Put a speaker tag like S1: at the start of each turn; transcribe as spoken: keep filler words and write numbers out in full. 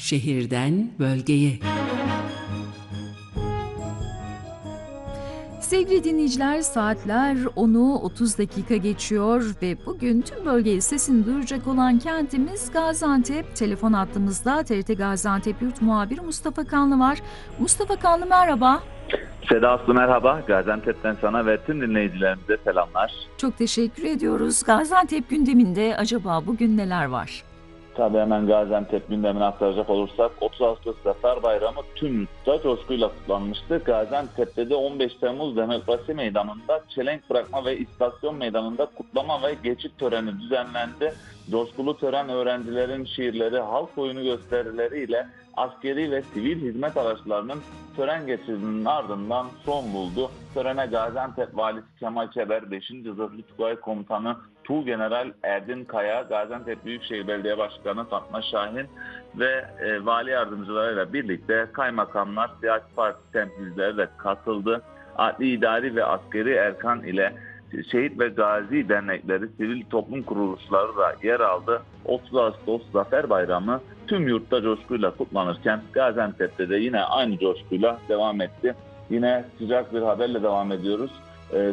S1: Şehirden bölgeye.
S2: Sevgili dinleyiciler, saatler onu otuz dakika geçiyor ve bugün tüm bölgeye sesini duyuracak olan kentimiz Gaziantep. Telefon hattımızda T R T Gaziantep Yurt Muhabiri Mustafa Kanlı var. Mustafa Kanlı, merhaba.
S3: Seda Aslı, merhaba. Gaziantep'ten sana ve tüm dinleyicilerimize selamlar.
S2: Çok teşekkür ediyoruz. Gaziantep gündeminde acaba bugün neler var?
S3: Tabii hemen Gaziantep gündemine aktaracak olursak otuz Ağustos Zafer Bayramı tüm yurtta coşkuyla kutlanmıştı. Gaziantep'te de on beş Temmuz Demokrasi Meydanı'nda, Çelenk Bırakma ve İstasyon Meydanı'nda kutlama ve geçit töreni düzenlendi. Coşkulu tören öğrencilerin şiirleri, halk oyunu gösterileriyle askeri ve sivil hizmet araçlarının tören geçidinin ardından son buldu. Törene Gaziantep Valisi Kemal Çeber, beşinci Zırhlı Tugay Komutanı Tuğgeneral Erdin Kaya, Gaziantep Büyükşehir Belediye Başkanı Fatma Şahin ve e, vali yardımcılarıyla birlikte kaymakamlar, siyasi parti temsilcileri de katıldı. Adli, idari ve askeri erkan ile şehit ve gazi dernekleri, sivil toplum kuruluşları da yer aldı. otuz Ağustos Zafer Bayramı tüm yurtta coşkuyla kutlanırken Gaziantep'te de yine aynı coşkuyla devam etti. Yine sıcak bir haberle devam ediyoruz.